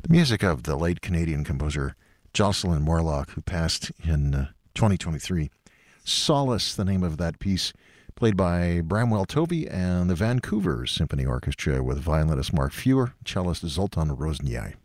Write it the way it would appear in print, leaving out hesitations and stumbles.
The music of the late Canadian composer Jocelyn Morlock, who passed in 2023. Solace, the name of that piece, played by Bramwell Tovey and the Vancouver Symphony Orchestra with violinist Mark Fewer, cellist Zoltan Roznyai.